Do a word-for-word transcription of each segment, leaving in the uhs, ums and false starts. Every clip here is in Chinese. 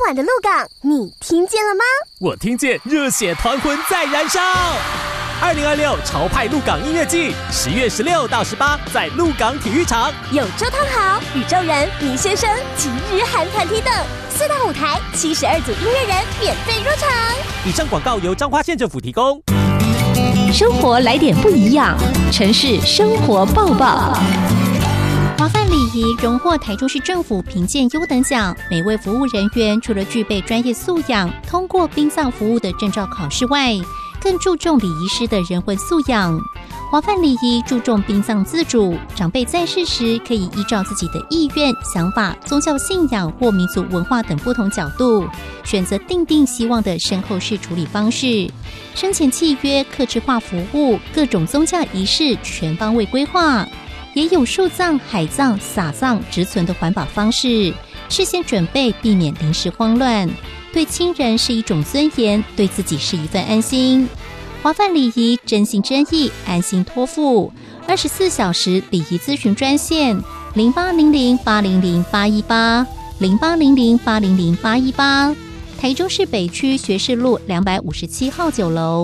晚的鹿港，你听见了吗？ 我听见热血团魂在燃烧。二零二六潮派鹿港音乐季，十月十六到十八，在鹿港体育场， 有周汤豪、宇宙人、倪先生及日韩团体等四大舞台，七十二组音乐人免费入场。 以上广告由彰化县政府提供。 生活来点不一样，城市生活报报。 华范礼仪荣获台中市政府评鉴优等奖。每位服务人员除了具备专业素养，通过殡葬服务的证照考试外，更注重礼仪师的人文素养。华范礼仪注重殡葬自主，长辈在世时可以依照自己的意愿、想法、宗教信仰或民族文化等不同角度，选择定定希望的身后事处理方式。生前契约、客制化服务、各种宗教仪式全方位规划。也有树葬、海葬、撒葬、植存的环保方式，事先准备，避免临时慌乱。对亲人是一种尊严，对自己是一份安心。华范礼仪，真心真意，安心托付。二十四小时礼仪咨询专线：零八零零八零零八一八，零八零零八零零八一八。台中市北区学士路两百五十七号九楼。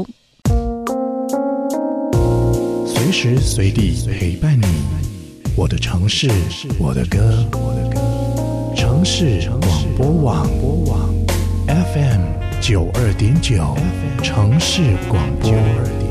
随时随地陪伴你，我的城市，我的歌。城市广播网 F M 九二点九，城市广播。